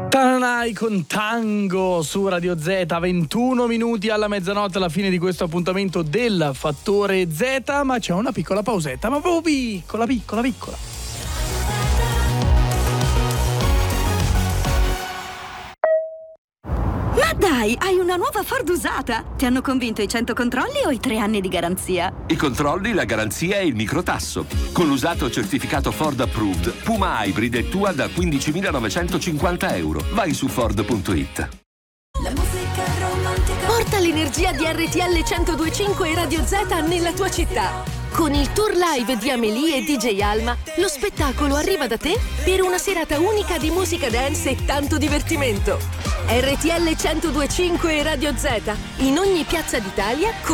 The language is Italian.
Tananai con Tango su Radio Z, 21 minuti alla mezzanotte, alla fine di questo appuntamento del Fattore Z, ma c'è una piccola pausetta, ma proprio piccola. Ma dai, hai una nuova Ford usata! Ti hanno convinto i 100 controlli o i 3 anni di garanzia? I controlli, la garanzia e il microtasso. Con l'usato certificato Ford Approved, Puma Hybrid è tua da €15.950. Vai su Ford.it. La musica romantica. Porta l'energia di RTL 102.5 e Radio Z nella tua città. Con il tour live di Amélie e DJ Alma, lo spettacolo arriva da te per una serata unica di musica dance e tanto divertimento. RTL 102.5 e Radio Z, in ogni piazza d'Italia.